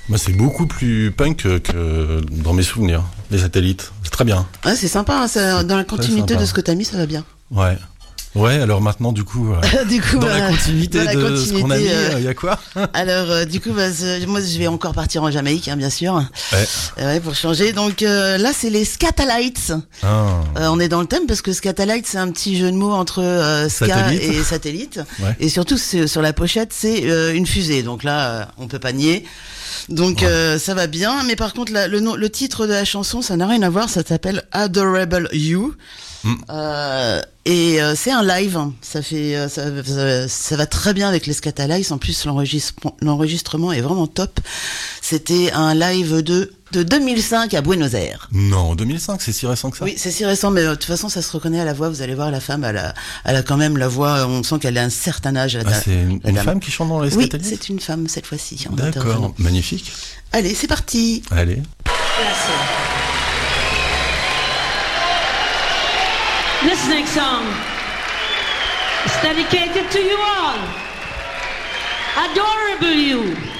Moi, c'est beaucoup plus punk que dans mes souvenirs. Les Satellites, c'est très bien. Ouais, c'est sympa, hein, dans la continuité de ce que t'as mis, ça va bien. Ouais. Ouais, alors maintenant, du coup, dans la continuité de ce qu'on a mis, il y a quoi? Alors, du coup, moi, je vais encore partir en Jamaïque, hein, bien sûr. Ouais, pour changer. Donc, là, c'est les Skatalites. On est dans le thème parce que Skatalite, c'est un petit jeu de mots entre ska et satellite. Ouais. Et surtout, sur la pochette, c'est une fusée. Donc là, on peut pas nier. Donc ça va bien, mais par contre le titre de la chanson, ça n'a rien à voir, ça s'appelle Adorable You. Et c'est un live, ça fait ça va très bien avec les Skatalites. En plus l'enregistrement est vraiment top. C'était un live de 2005 à Buenos Aires. Non, 2005, c'est si récent que ça. Oui, c'est si récent, mais de toute façon, ça se reconnaît à la voix. Vous allez voir, la femme, elle a quand même la voix. On sent qu'elle a un certain âge. C'est une femme qui chante dans les Skatalites. Oui, c'est une femme cette fois-ci. D'accord, magnifique. Allez, c'est parti. Allez. This next song is dedicated to you all. Adorable You.